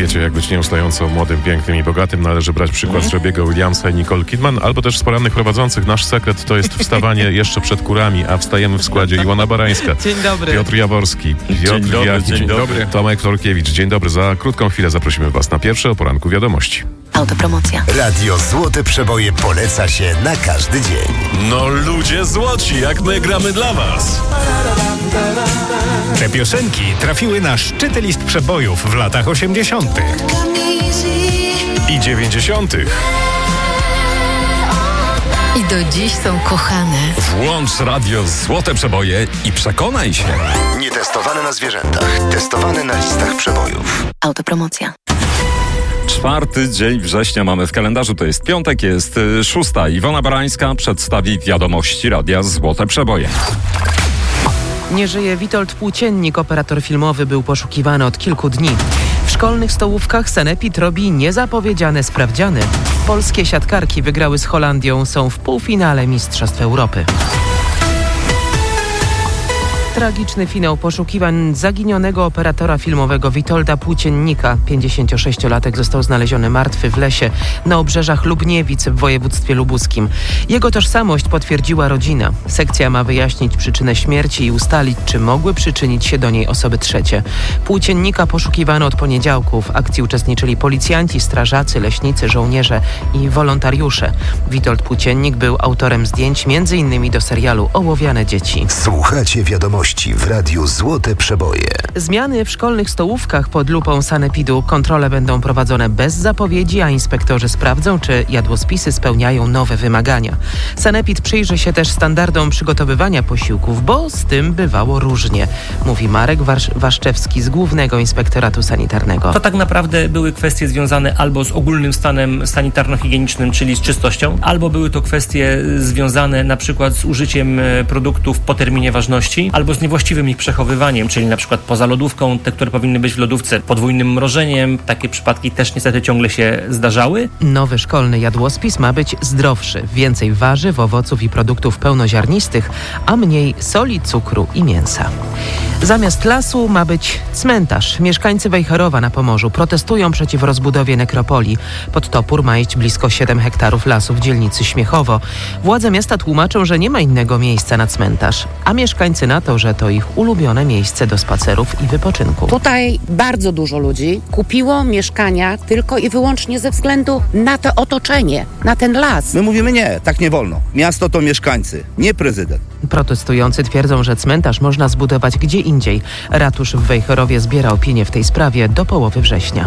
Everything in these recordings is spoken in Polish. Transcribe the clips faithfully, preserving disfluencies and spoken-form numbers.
wiecie, jak być nieustająco młodym, pięknym i bogatym. Należy brać przykład z Robiego Williamsa i Nicole Kidman, albo też z porannych prowadzących. Nasz sekret to jest wstawanie jeszcze przed kurami, a wstajemy w składzie Iwona Barańska, Dzień dobry. Piotr Jaworski, Piotr Dzień dobry, Jaki, dzień dobry. Tomek Florkiewicz. Dzień dobry. Za krótką chwilę zaprosimy Was na pierwsze o poranku wiadomości. Autopromocja. Radio Złote Przeboje poleca się na każdy dzień. No ludzie złoci, jak my gramy dla Was. Te piosenki trafiły na szczyty list przebojów w latach osiemdziesiątych I dziewięćdziesiątych. I do dziś są kochane. Włącz Radio Złote Przeboje i przekonaj się. Nietestowane na zwierzętach, testowane na listach przebojów. Autopromocja. Czwarty dzień września mamy w kalendarzu, to jest piątek, jest y, szósta. Iwona Barańska przedstawi wiadomości Radia Złote Przeboje. Nie żyje Witold Płóciennik, operator filmowy, był poszukiwany od kilku dni. W szkolnych stołówkach Sanepid robi niezapowiedziane sprawdziany. Polskie siatkarki wygrały z Holandią, są w półfinale Mistrzostw Europy. Tragiczny finał poszukiwań zaginionego operatora filmowego Witolda Płóciennika. pięćdziesięciosześciolatek został znaleziony martwy w lesie na obrzeżach Lubniewic w województwie lubuskim. Jego tożsamość potwierdziła rodzina. Sekcja ma wyjaśnić przyczynę śmierci i ustalić, czy mogły przyczynić się do niej osoby trzecie. Płóciennika poszukiwano od poniedziałku. W akcji uczestniczyli policjanci, strażacy, leśnicy, żołnierze i wolontariusze. Witold Płóciennik był autorem zdjęć między innymi do serialu Ołowiane dzieci. Słuchacie wiadomości w Radiu Złote Przeboje. Zmiany w szkolnych stołówkach pod lupą Sanepidu. Kontrole będą prowadzone bez zapowiedzi, a inspektorzy sprawdzą, czy jadłospisy spełniają nowe wymagania. Sanepid przyjrzy się też standardom przygotowywania posiłków, bo z tym bywało różnie, mówi Marek Wasz- Waszczewski z Głównego Inspektoratu Sanitarnego. To tak naprawdę były kwestie związane albo z ogólnym stanem sanitarno-higienicznym, czyli z czystością, albo były to kwestie związane na przykład z użyciem produktów po terminie ważności, albo z niewłaściwym ich przechowywaniem, czyli na przykład poza lodówką, te, które powinny być w lodówce, podwójnym mrożeniem. Takie przypadki też niestety ciągle się zdarzały. Nowy szkolny jadłospis ma być zdrowszy. Więcej warzyw, owoców i produktów pełnoziarnistych, a mniej soli, cukru i mięsa. Zamiast lasu ma być cmentarz. Mieszkańcy Wejherowa na Pomorzu protestują przeciw rozbudowie nekropolii. Pod topór ma iść blisko siedem hektarów lasu w dzielnicy Śmiechowo. Władze miasta tłumaczą, że nie ma innego miejsca na cmentarz, a mieszkańcy na to, że to ich ulubione miejsce do spacerów i wypoczynku. Tutaj bardzo dużo ludzi kupiło mieszkania tylko i wyłącznie ze względu na to otoczenie, na ten las. My mówimy nie, tak nie wolno. Miasto to mieszkańcy, nie prezydent. Protestujący twierdzą, że cmentarz można zbudować gdzie indziej. Ratusz w Wejherowie zbiera opinię w tej sprawie do połowy września.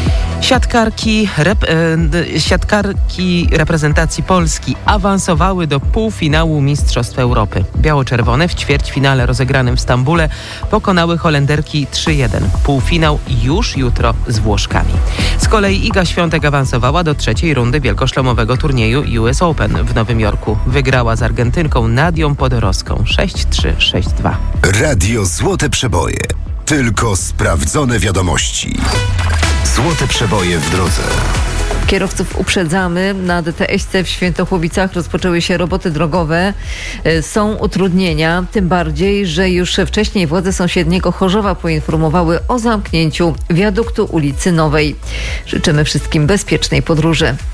Siatkarki, rep, e, siatkarki reprezentacji Polski awansowały do półfinału Mistrzostw Europy. Biało-czerwone w ćwierćfinale rozegranym w Stambule pokonały Holenderki trzy jeden. Półfinał już jutro z Włoszkami. Z kolei Iga Świątek awansowała do trzeciej rundy wielkoszlemowego turnieju U S Open w Nowym Jorku. Wygrała z Argentynką Nadią Podorowską sześć trzy, sześć dwa. Radio Złote Przeboje. Tylko sprawdzone wiadomości. Złote Przeboje w drodze. Kierowców uprzedzamy. Na D T S-ce w Świętochłowicach rozpoczęły się roboty drogowe. Są utrudnienia, tym bardziej, że już wcześniej władze sąsiedniego Chorzowa poinformowały o zamknięciu wiaduktu ulicy Nowej. Życzymy wszystkim bezpiecznej podróży.